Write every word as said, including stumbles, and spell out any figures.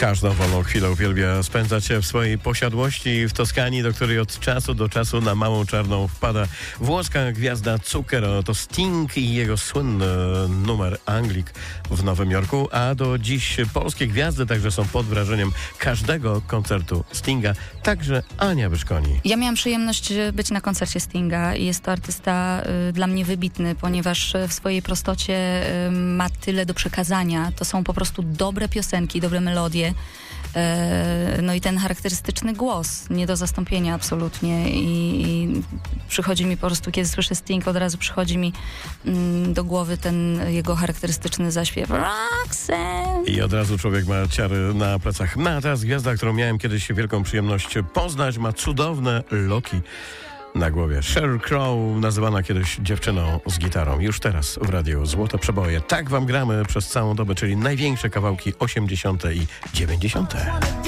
Każdą wolną chwilę uwielbia spędzać w swojej posiadłości w Toskanii, do której od czasu do czasu na Małą Czarną wpada włoska gwiazda Zucchero. To Sting i jego słynny numer Anglik w Nowym Jorku, a do dziś polskie gwiazdy także są pod wrażeniem każdego koncertu Stinga, także Ania Byszkoni. Ja miałam przyjemność być na koncercie Stinga i jest to artysta y, dla mnie wybitny, ponieważ w swojej prostocie y, ma tyle do przekazania. To są po prostu dobre piosenki, dobre melodie. No i ten charakterystyczny głos, nie do zastąpienia absolutnie i, i przychodzi mi po prostu, kiedy słyszę Sting, od razu przychodzi mi mm, do głowy ten jego charakterystyczny zaśpiew Roxanne. I od razu człowiek ma ciary na plecach. No a teraz gwiazda, którą miałem kiedyś wielką przyjemność poznać, ma cudowne loki na głowie. Sheryl Crow, nazywana kiedyś dziewczyną z gitarą. Już teraz w radiu Złote Przeboje. Tak wam gramy przez całą dobę, czyli największe kawałki osiemdziesiąte i dziewięćdziesiąte.